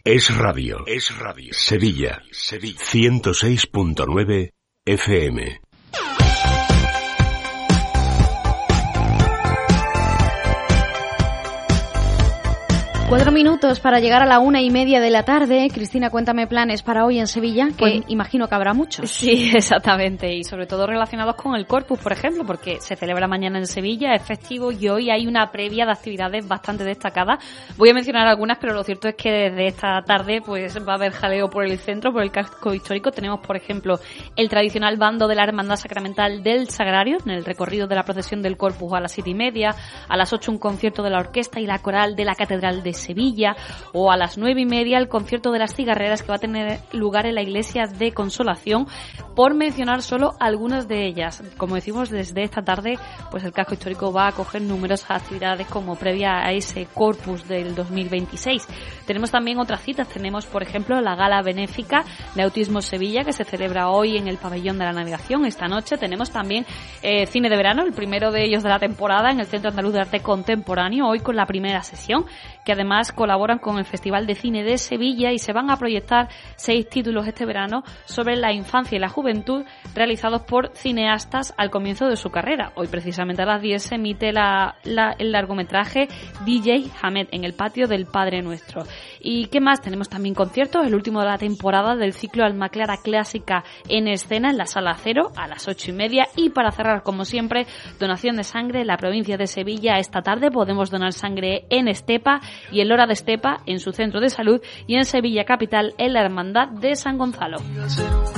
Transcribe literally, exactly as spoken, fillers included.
Es radio. Es radio. Sevilla. Sevilla. ciento seis punto nueve F M. Cuatro minutos para llegar a la una y media de la tarde. Cristina, cuéntame planes para hoy en Sevilla, que pues, imagino que habrá muchos. Sí, exactamente, y sobre todo relacionados con el Corpus, por ejemplo, porque se celebra mañana en Sevilla, es festivo y hoy hay una previa de actividades bastante destacadas. Voy a mencionar algunas, pero lo cierto es que desde esta tarde pues va a haber jaleo por el centro, por el casco histórico. Tenemos, por ejemplo, el tradicional bando de la Hermandad Sacramental del Sagrario, en el recorrido de la procesión del Corpus a las siete y media, a las ocho un concierto de la orquesta y la coral de la Catedral de Sevilla, o a las nueve y media el concierto de las cigarreras que va a tener lugar en la Iglesia de Consolación, por mencionar solo algunas de ellas. Como decimos, desde esta tarde pues el casco histórico va a acoger numerosas actividades como previa a ese Corpus del dos mil veintiséis. Tenemos también otras citas, tenemos por ejemplo la gala benéfica de Autismo Sevilla, que se celebra hoy en el Pabellón de la Navegación esta noche. Tenemos también eh, cine de verano, el primero de ellos de la temporada, en el Centro Andaluz de Arte Contemporáneo, hoy con la primera sesión, que además colaboran con el Festival de Cine de Sevilla, y se van a proyectar seis títulos este verano sobre la infancia y la juventud, realizados por cineastas al comienzo de su carrera. Hoy precisamente a las diez se emite la, la, el largometraje D J Hamed en el patio del Padre Nuestro. ¿Y qué más? Tenemos también conciertos, el último de la temporada del ciclo Alma Clara Clásica en escena en la Sala Cero a las ocho y media, y para cerrar, como siempre, donación de sangre en la provincia de Sevilla. Esta tarde podemos donar sangre en Estepa y en Lora de Estepa en su centro de salud, y en Sevilla capital en la Hermandad de San Gonzalo.